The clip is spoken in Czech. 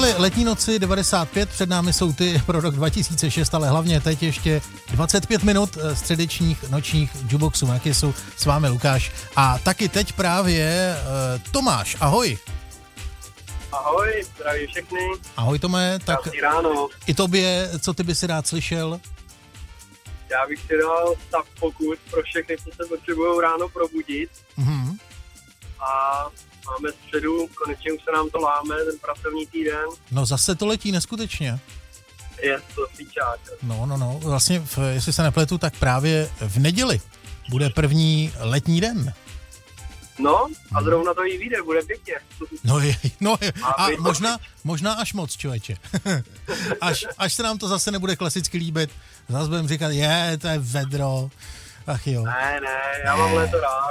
byly letní noci 95, před námi jsou ty pro rok 2006, ale hlavně teď ještě 25 minut středečních nočních jukeboxů. Taky jsou s vámi Lukáš a taky teď právě Tomáš. Ahoj. Ahoj, zdraví všechny. Ahoj Tome, tak ráno. I tobě, co ty by si rád slyšel? Já bych si dal stav pokud pro všechny, co se potřebují ráno probudit. Mhm. A máme středu, konečně už se nám to láme, ten pracovní týden. No zase to letí neskutečně. Je to fíčák. No, vlastně, jestli se nepletu, tak právě v neděli bude první letní den. No, a zrovna to jí vyjde, bude pěkně. A možná až moc, člověče. až se nám to zase nebude klasicky líbit, zase budeme říkat, to je vedro. Ach jo. Ne, já mám léto rád.